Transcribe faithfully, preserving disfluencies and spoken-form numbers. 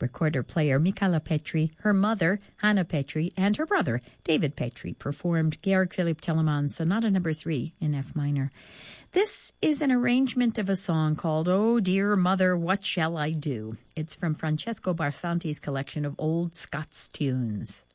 Recorder-player Michaela Petri, her mother, Hannah Petri, and her brother, David Petri, performed Georg Philipp Telemann's Sonata Number three in F minor. This is an arrangement of a song called Oh Dear Mother, What Shall I Do? It's from Francesco Barsanti's collection of old Scots tunes.